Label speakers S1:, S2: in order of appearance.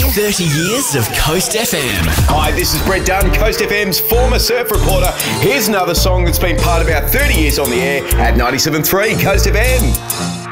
S1: 30 years of Coast FM.
S2: Hi, this is Brett Dunn, Coast FM's former surf reporter. Here's another song that's been part of our 30 years on the air at 97.3 Coast FM.